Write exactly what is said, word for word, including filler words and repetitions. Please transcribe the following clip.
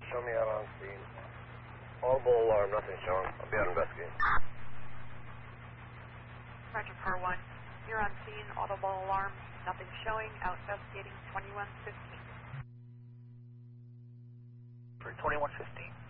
Show me out on scene. Audible alarm, nothing showing. I'll be out investigating. Roger, Car one. You're on scene, audible alarm, nothing showing, out investigating twenty-one fifteen. For twenty-one fifteen.